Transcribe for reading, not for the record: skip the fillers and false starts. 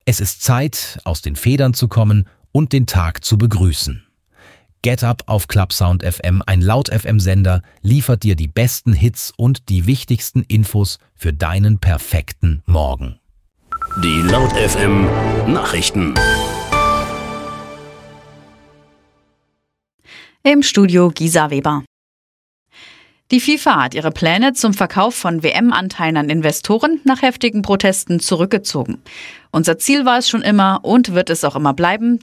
Es ist Zeit, aus den Federn zu kommen und den Tag zu begrüßen. Get Up auf Clubsound FM, ein Laut-FM-Sender, liefert dir die besten Hits und die wichtigsten Infos für deinen perfekten Morgen. Die Laut-FM Nachrichten. Im Studio Gisa Weber. Die FIFA hat ihre Pläne zum Verkauf von WM-Anteilen an Investoren nach heftigen Protesten zurückgezogen. Unser Ziel war es schon immer und wird es auch immer bleiben,